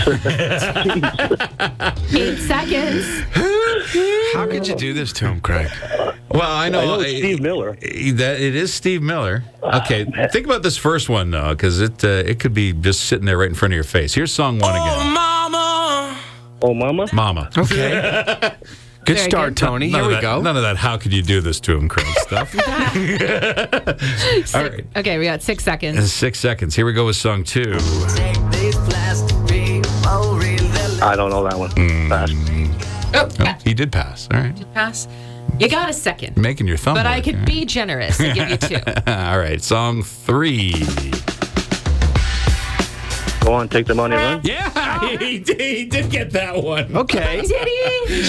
8 seconds. How could you do this to him, Craig? Well, I know it's Steve Miller. That it is Steve Miller. Okay, think about this first one, though, because it could be just sitting there right in front of your face. Here's song one again. Oh, Mama? Mama. Okay. Good Very start, good. Tony. Here we go. None of that. How could you do this to him, Craig? Stuff. All right. Okay, we got 6 seconds. 6 seconds. Here we go with song 2. I don't know that one. Pass. Oh, Oh, he did pass. All right. pass. You got a second. Making your thumb But I work, could all be generous and give you 2. right. All right. Song 3. Go on, take the money, run. Yeah, he did get that one. Okay. Did he?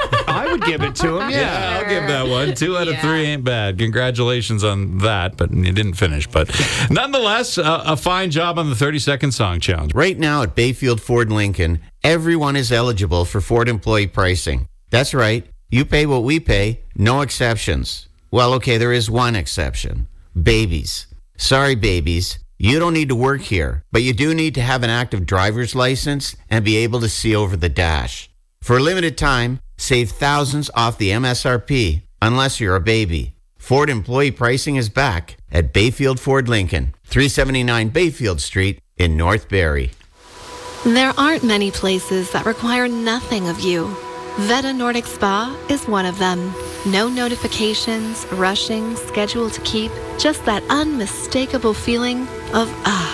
I would give it to him, Yeah, I'll give that one. 2 out of 3 ain't bad. Congratulations on that, but you didn't finish. But nonetheless, a fine job on the 30-second song challenge. Right now at Bayfield Ford Lincoln, everyone is eligible for Ford employee pricing. That's right. You pay what we pay, no exceptions. Well, okay, there is one exception. Babies. Sorry, babies. You don't need to work here, but you do need to have an active driver's license and be able to see over the dash. For a limited time, save thousands off the MSRP, unless you're a baby. Ford employee pricing is back at Bayfield Ford Lincoln, 379 Bayfield Street in North Barrie. There aren't many places that require nothing of you. Veta Nordic Spa is one of them. No notifications, rushing, schedule to keep, just that unmistakable feeling of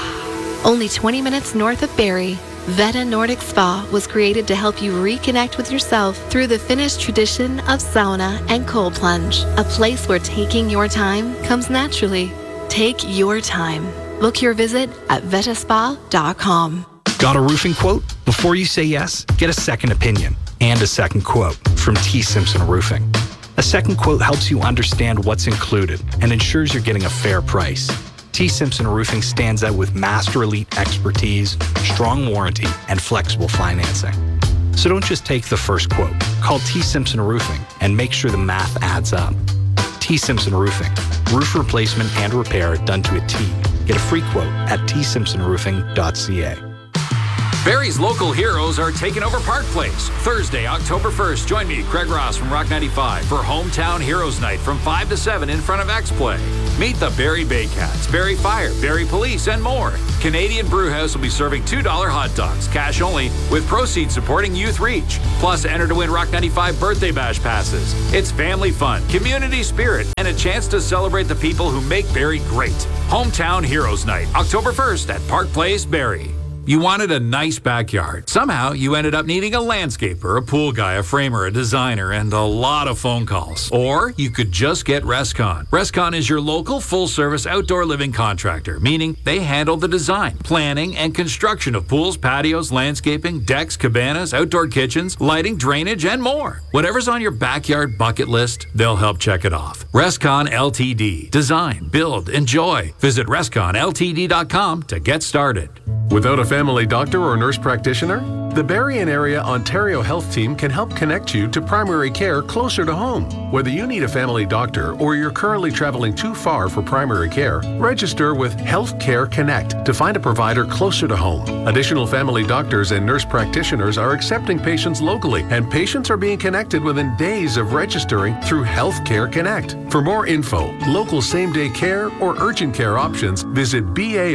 Only 20 minutes north of Barrie, Veta Nordic Spa was created to help you reconnect with yourself through the Finnish tradition of sauna and cold plunge. A place where taking your time comes naturally. Take your time. Book your visit at vetaspa.com. Got a roofing quote? Before you say yes, get a second opinion and a second quote from T. Simpson Roofing. A second quote helps you understand what's included and ensures you're getting a fair price. T. Simpson Roofing stands out with master elite expertise, strong warranty, and flexible financing. So don't just take the first quote. Call T. Simpson Roofing and make sure the math adds up. T. Simpson Roofing. Roof replacement and repair done to a T. Get a free quote at tsimpsonroofing.ca. Barrie's local heroes are taking over Park Place. Thursday, October 1st, join me, Craig Ross from Rock 95, for Hometown Heroes Night from 5 to 7 in front of X-Play. Meet the Barrie Baycats, Barrie Fire, Barrie Police, and more. Canadian Brewhouse will be serving $2 hot dogs, cash only, with proceeds supporting Youth Reach. Plus, enter to win Rock 95 Birthday Bash passes. It's family fun, community spirit, and a chance to celebrate the people who make Barrie great. Hometown Heroes Night, October 1st at Park Place, Barrie. You wanted a nice backyard. Somehow, you ended up needing a landscaper, a pool guy, a framer, a designer, and a lot of phone calls. Or you could just get Rescon. Rescon is your local full-service outdoor living contractor, meaning they handle the design, planning, and construction of pools, patios, landscaping, decks, cabanas, outdoor kitchens, lighting, drainage, and more. Whatever's on your backyard bucket list, they'll help check it off. Rescon Ltd. Design, build, enjoy. Visit ResconLTD.com to get started. Without a family doctor or nurse practitioner? The Barrie and Area Ontario Health Team can help connect you to primary care closer to home. Whether you need a family doctor or you're currently traveling too far for primary care, register with Healthcare Connect to find a provider closer to home. Additional family doctors and nurse practitioners are accepting patients locally, and patients are being connected within days of registering through Healthcare Connect. For more info, local same-day care or urgent care options, visit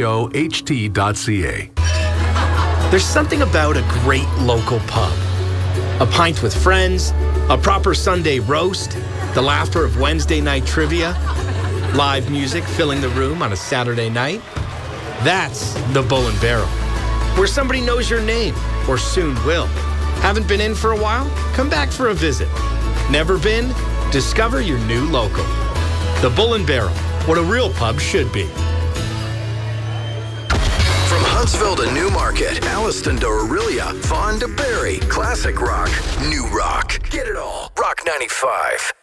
baoht.ca. There's something about a great local pub. A pint with friends, a proper Sunday roast, the laughter of Wednesday night trivia, live music filling the room on a Saturday night. That's the Bull and Barrel, where somebody knows your name, or soon will. Haven't been in for a while? Come back for a visit. Never been? Discover your new local. The Bull and Barrel, what a real pub should be. From Huntsville to Newmarket, Alliston to Orillia, Vaughan to Barrie, classic rock, new rock. Get it all. Rock 95.